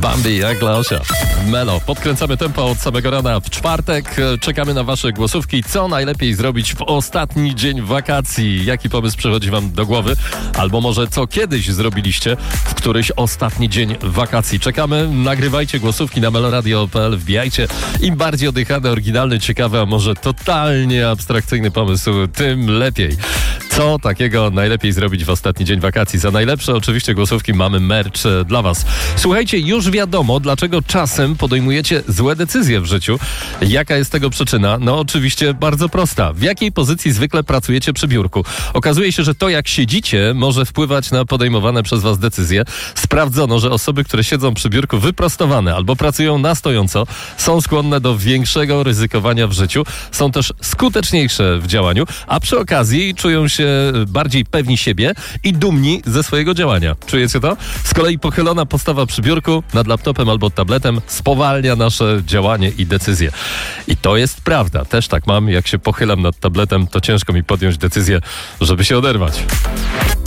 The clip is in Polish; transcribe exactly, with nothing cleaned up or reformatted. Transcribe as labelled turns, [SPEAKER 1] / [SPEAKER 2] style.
[SPEAKER 1] Bambi jak Laosia. Melo. Podkręcamy tempo od samego rana w czwartek. Czekamy na wasze głosówki. Co najlepiej zrobić w ostatni dzień wakacji? Jaki pomysł przychodzi wam do głowy? Albo może co kiedyś zrobiliście w któryś ostatni dzień wakacji? Czekamy. Nagrywajcie głosówki na meloradio kropka p l. Wbijajcie. Im bardziej oddychany, oryginalny, ciekawy, a może totalnie abstrakcyjny pomysł, tym lepiej. Co takiego najlepiej zrobić w ostatni dzień wakacji? Za najlepsze oczywiście głosówki mamy merch dla was. Słuchajcie, już wiadomo, dlaczego czasem podejmujecie złe decyzje w życiu. Jaka jest tego przyczyna? No oczywiście bardzo prosta. W jakiej pozycji zwykle pracujecie przy biurku? Okazuje się, że to jak siedzicie może wpływać na podejmowane przez was decyzje. Sprawdzono, że osoby, które siedzą przy biurku wyprostowane albo pracują na stojąco, są skłonne do większego ryzykowania w życiu. Są też skuteczniejsze w działaniu, a przy okazji czują się bardziej pewni siebie i dumni ze swojego działania. Czujecie to? Z kolei pochylona postawa przy biurku, nad laptopem albo tabletem spowalnia nasze działanie i decyzje. I to jest prawda. Też tak mam. Jak się pochylam nad tabletem, to ciężko mi podjąć decyzję, żeby się oderwać.